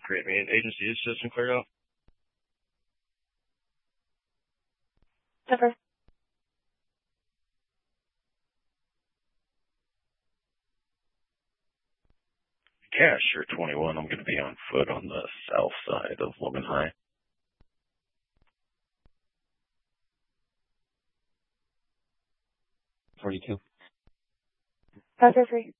create me an agency system cleared out. Pepper. Yeah, sure, 21. I'm going to be on foot on the south side of Logan High. $42. Pepper 3.